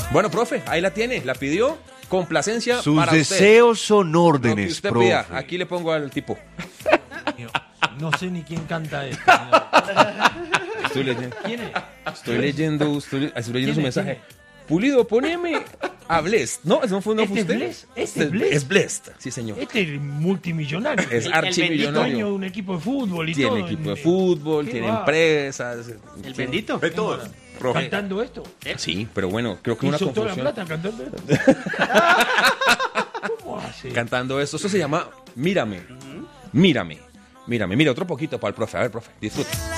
Bueno, profe, ahí la tiene, la pidió. Complacencia Sus para deseos son usted. Lo que órdenes, usted profe. pida, aquí le pongo al tipo. No sé ni quién canta esto. Estoy leyendo. ¿Quién es? Estoy leyendo ¿Quién su es? mensaje. Pulido, poneme a Blessed. No, no fue ¿Este usted. Blessed? ¿Este es Blessed? Es Blessed, sí, señor. Este es multimillonario. Es El archimillonario. dueño de un equipo de fútbol y todo. Tiene equipo de fútbol, ¿Qué tiene va? empresas. ¿El bendito? De todo. Profe. Cantando esto. Sí, pero bueno, creo que una ¿Hizo toda la confusión. plata cantando esto? ¿Cómo hace? Cantando esto, eso se llama Mírame. Mírame. Mírame. Mira, otro poquito para el profe. A ver, profe, disfruta.